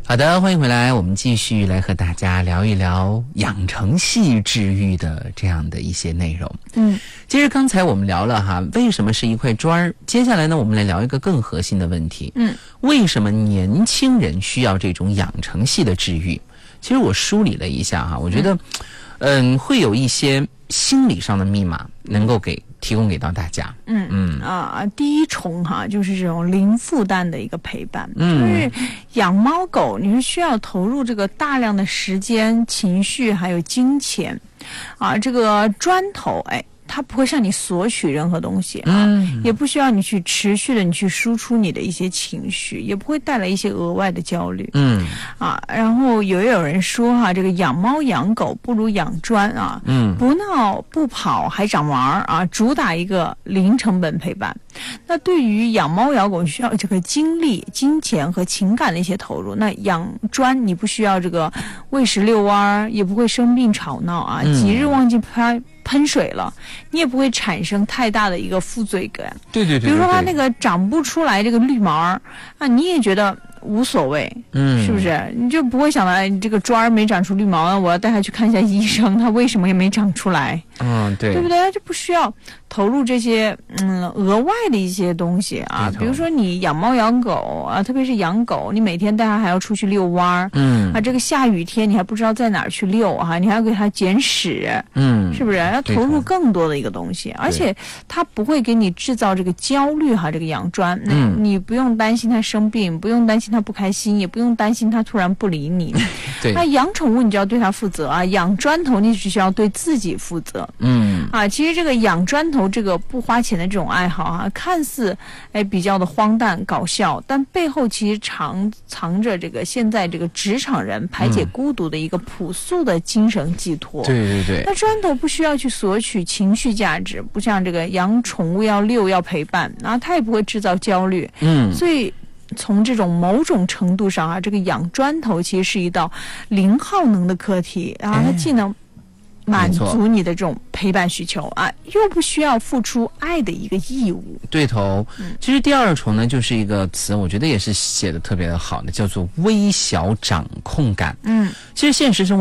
好的，欢迎回来，我们继续来和大家聊一聊养成系治愈的这样的一些内容。其实刚才我们聊了哈，为什么是一块砖？接下来呢，我们来聊一个更核心的问题。为什么年轻人需要这种养成系的治愈？其实我梳理了一下哈，我觉得会有一些心理上的密码能够提供给到大家。 第一重哈，就是这种零负担的一个陪伴。就是养猫狗，你是需要投入这个大量的时间、情绪还有金钱啊。这个砖头，它不会向你索取任何东西啊，也不需要你去持续的去输出你的一些情绪，也不会带来一些额外的焦虑。然后有人说哈，这个养猫养狗不如养砖啊。不闹不跑还长玩啊，主打一个零成本陪伴。那对于养猫养狗需要这个精力、金钱和情感的一些投入，那养砖你不需要这个喂食遛弯，也不会生病吵闹啊，几日忘记喷水了，你也不会产生太大的一个负罪感。对，比如说它那个长不出来这个绿毛啊，你也觉得无所谓，是不是？你就不会想到这个砖没长出绿毛，我要带它去看一下医生，它为什么也没长出来？对不对？它就不需要投入这些额外的一些东西啊。比如说你养猫养狗啊，特别是养狗，你每天带它还要出去遛弯这个下雨天你还不知道在哪儿去遛啊，你还要给它捡屎，是不是？要投入更多的一个东西，而且它不会给你制造这个焦虑哈。这个养砖，你不用担心它生病，不用担心它不开心，也不用担心它突然不理你。那养宠物你就要对它负责啊，养砖头你只需要对自己负责。其实这个养砖头这个不花钱的这种爱好啊，看似比较的荒诞搞笑，但背后其实藏着这个现在这个职场人排解孤独的一个朴素的精神寄托。对。那砖头不需要去索取情绪价值，不像这个养宠物要遛要陪伴，然后它也不会制造焦虑。所以从这种某种程度上啊，这个养砖头其实是一道零耗能的课题啊，它既能满足你的这种陪伴需求啊，又不需要付出爱的一个义务。对头。其实第二重呢，就是一个词，我觉得也是写的特别的好的，叫做微小掌控感。其实现实生活